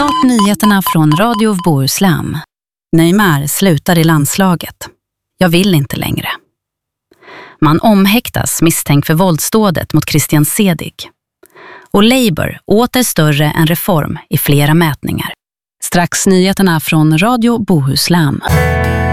Snart nyheterna från Radio Bohuslän. Neymar slutar i landslaget. Jag vill inte längre. Man omhäktas misstänkt för våldsdådet mot Christian Sedig. Och Labour åter större än reform i flera mätningar. Strax nyheterna från Radio Bohuslän.